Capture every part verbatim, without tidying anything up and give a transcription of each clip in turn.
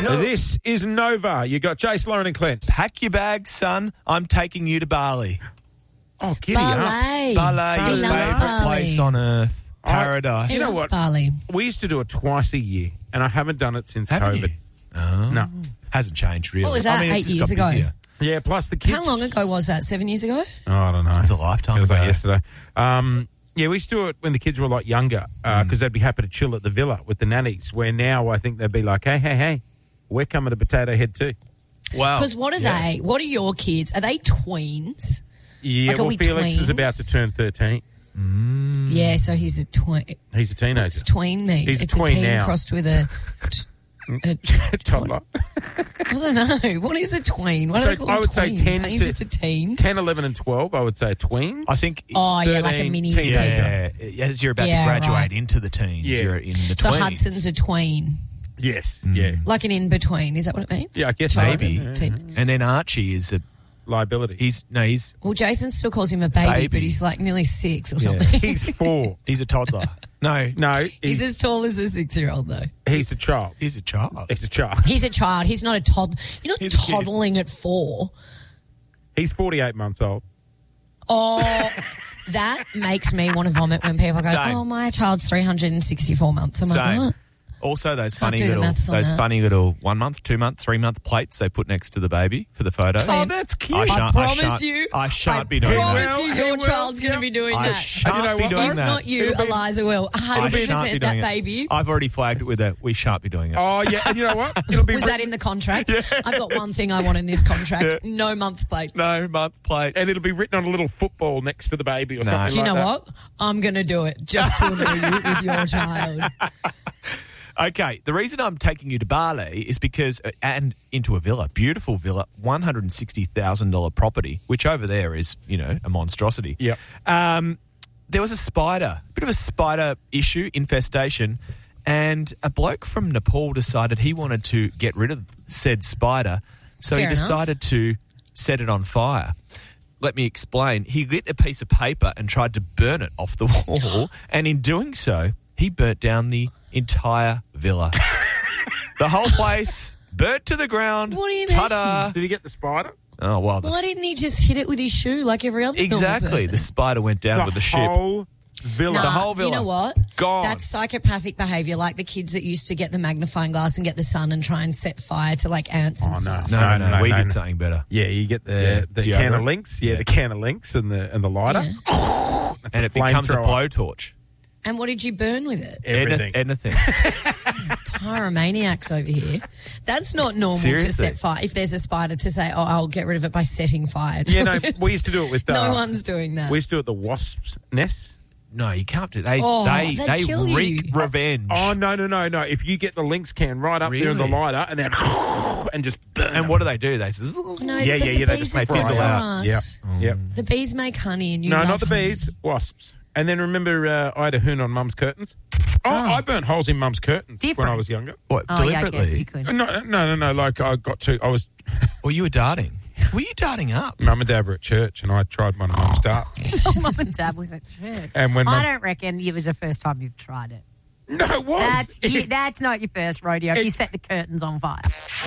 This is Nova. You got Jace, Lauren and Clint. Pack your bags, son. I'm taking you to Bali. Oh, giddy Ballet. up. Ballet, He your loves favourite Bali. place on earth. Paradise. You know It's what? Bali. We used to do it twice a year, and I haven't done it since Haven't COVID. you? Oh. No. Hasn't changed, really. What was that, I mean, it's eight just years got ago? busier. Yeah, plus the kids. How long ago was that? Seven years ago? Oh, I don't know. It was a lifetime It was like ago. yesterday. Um, yeah, we used to do it when the kids were a lot younger because Mm. they'd be happy to chill at the villa with the nannies, where now I think they'd be like, hey, hey, hey, we're coming to Potato Head too. Wow. Because what are Yeah. they? What are your kids? Are they tweens? Yeah, Like, are well, we Felix is tweens? about to turn thirteen. Yeah, so he's a tween. He's a teenager. It's tween mean? He's a It's tween a teen now. crossed with a... a Toddler. I don't know. What is a tween? What So are they called? I would say tweens? ten Are you to- just a teen? ten, eleven and twelve, I would say tweens. I think... Oh, yeah, like a thirteen, mini teenager. teen. yeah, as you're about Yeah, to graduate right. into the teens, Yeah. you're in the So tweens. Hudson's a tween. Yes, yeah. Like an in-between. Is that what it means? Yeah, I guess Child maybe. and teen. And then Archie is a... Liability. He's... No, he's... Well, Jason still calls him a baby, Baby. but he's like nearly six or Yeah. something. He's four. He's a toddler. No, No, He's he's, as tall as a six-year-old, though. he's a child. he's a child. He's a child. He's a child. He's not a toddler. You're not He's a kid. toddling at four. He's forty-eight months old. Oh, that makes me want to vomit when people go, Same. oh, my child's three hundred sixty-four months. I'm like, Same. what? Also, those Can't funny do the little, maths on those that. funny little one month, two month, three month plates they put next to the baby for the photos. Oh, that's cute. I, I shan't, promise shan't, you. I shan't I be doing promise that. you Well, your he will, child's going to yeah. be doing I that. shan't And you know be what? doing If that. not you, It'll be- Eliza will. one I hundred shan't be percent that doing it. baby. I've already flagged it with a. We shan't be doing it. Oh, yeah. And you know what? It'll be Was written- that in the contract? I've got one thing I want in this contract. No month plates. No month plates. And it'll be written on a little football next to the baby or No. something Do you like know that. what? I'm going to do it just to annoy you with your child. Okay, the reason I'm taking you to Bali is because, uh, and into a villa, beautiful villa, one hundred sixty thousand dollars property, which over there is, you know, a monstrosity. Yep. Um, there was a spider, a bit of a spider issue, infestation, and a bloke from Nepal decided he wanted to get rid of said spider, so Fair he decided to set it on fire. Let me explain. He lit a piece of paper and tried to burn it off the wall, and in doing so, he burnt down the entire villa. The whole place burnt to the ground. What do you Ta-da. Did he get the spider? Oh, well, the, Why didn't he just hit it with his shoe like every other normal exactly. person? The spider went down The with the ship. whole villa. Nah, the whole villa. You know what? Gone. That's psychopathic behaviour, like the kids that used to get the magnifying glass and get the sun and try and set fire to like ants and Oh, no. stuff. No, no, no, No, we no, did no. something better. Yeah, you get the Yeah, the deodorant. can of Lynx. Yeah, Yeah. the can of Lynx and the and the lighter. Yeah. And it becomes a flamethrower. blowtorch. And what did you burn with it? Everything. Anything. Pyromaniacs over here. That's not normal Seriously? to set fire. If there's a spider, to say, oh, I'll get rid of it by setting fire to Yeah, no, it. we used to do it with. Uh, No one's doing that. We used to do it at the wasps' nest. No, you can't do They Oh, they they'd they kill wreak you. revenge. Oh no, no, no, no! If you get the Lynx can right up there in the Really? lighter and then and just burn. And what do they do? They say, no, Yeah, the, yeah, the yeah, they bees just are make good fizzle for out. us. Yep, yep. The bees make honey and you No, love not the honey. bees, wasps. And then remember, uh, I had a hoon on Mum's curtains. Oh, I burnt holes in Mum's curtains when Different. I was younger. what, Oh, yeah, I deliberately? guess you could. No, no, no, no. Like I got to, I was. Or you were darting? Were you darting up? Mum and Dad were at church, and I tried one of Mum's darts. Mum and Dad was at church. And when I Mum, don't reckon it was the first time you've tried it. no, it was. That's you, that's not your first rodeo. If you It- set the curtains on fire.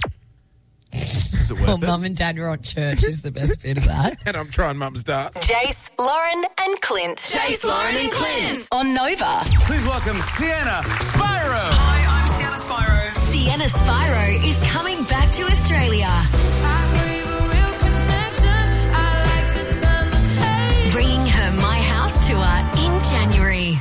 Was it worth Well, it? Mum and Dad were on church is the best bit of that. and I'm trying Mum's dart. Jace, Lauren, and Clint. Jace, Lauren, and Clint on Nova. Please welcome Sienna Spyro. Hi, I'm Sienna Spyro. Sienna Spyro is coming back to Australia. Bringing her My House tour in January.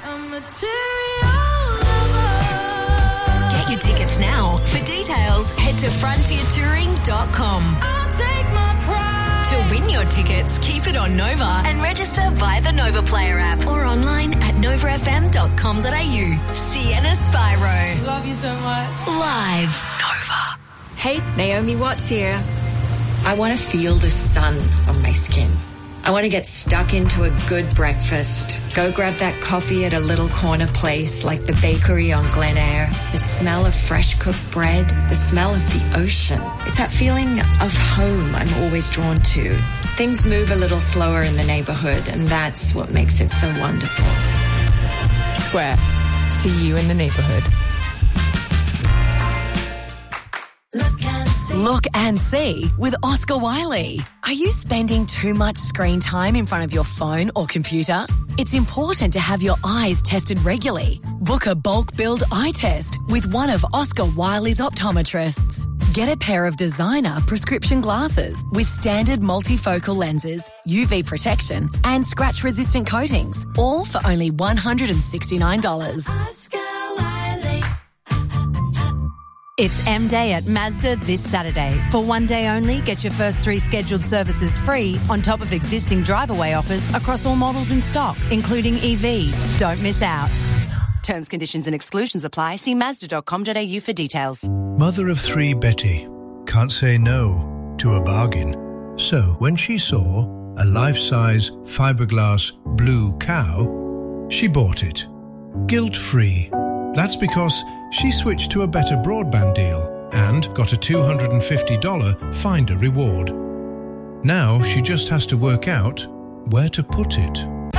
Get your tickets now. For details, head to frontier touring dot com. To win your tickets, keep it on Nova and register via the Nova Player app or online at nova f m dot com dot a u. Sienna Spyro. Love you so much. Live. Nova. Hey, Naomi Watts here. I want to feel the sun on my skin. I want to get stuck into a good breakfast. Go grab that coffee at a little corner place like the bakery on Glen Eyre. The smell of fresh cooked bread. The smell of the ocean. It's that feeling of home I'm always drawn to. Things move a little slower in the neighborhood, and that's what makes it so wonderful. Square. See you in the neighborhood. Look Look and see with Oscar Wiley. Are you spending too much screen time in front of your phone or computer? It's important to have your eyes tested regularly. Book a bulk billed eye test with one of Oscar Wiley's optometrists. Get a pair of designer prescription glasses with standard multifocal lenses, U V protection and scratch-resistant coatings, all for only one hundred sixty-nine dollars. Oscar Wiley. It's M-Day at Mazda this Saturday. For one day only, get your first three scheduled services free on top of existing drive-away offers across all models in stock, including E V. Don't miss out. Terms, conditions and exclusions apply. See mazda dot com dot a u for details. Mother of three Betty can't say no to a bargain. So when she saw a life-size fiberglass blue cow, she bought it. Guilt-free. That's because she switched to a better broadband deal and got a two hundred fifty dollars Finder reward. Now she just has to work out where to put it.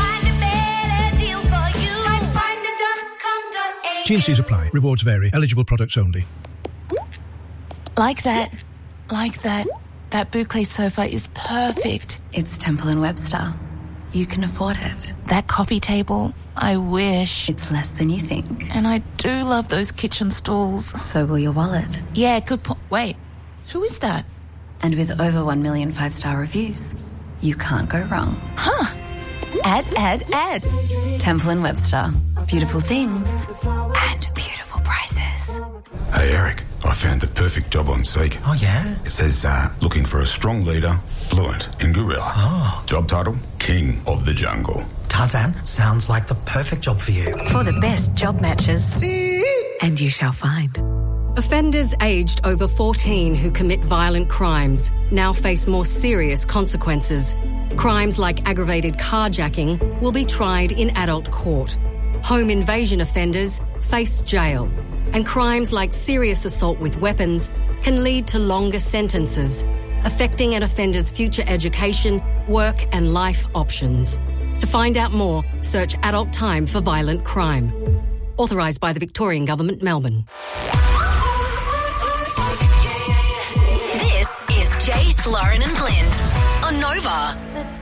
T and C's apply. Rewards vary. Eligible products only. Like that. Like that. That boucle sofa is perfect. It's Temple and Webster. You can afford it. That coffee table, I wish. It's less than you think. And I do love those kitchen stools. So will your wallet. Yeah, good point. Wait, who is that? And with over one million five-star reviews, you can't go wrong. Huh. Add, add, add. Temple and Webster. Beautiful things and beautiful prices. Hey, Eric, I found the perfect job on Seek. Oh, yeah? It says, uh, looking for a strong leader, fluent in gorilla. Oh. Job title, King of the Jungle. Tarzan, sounds like the perfect job for you. For the best job matches. And you shall find. Offenders aged over fourteen who commit violent crimes now face more serious consequences. Crimes like aggravated carjacking will be tried in adult court. Home invasion offenders face jail. And crimes like serious assault with weapons can lead to longer sentences, affecting an offender's future education, work and life options. To find out more, search Adult Time for Violent Crime. Authorised by the Victorian Government, Melbourne. This is Jace, Lauren and Blind on Nova.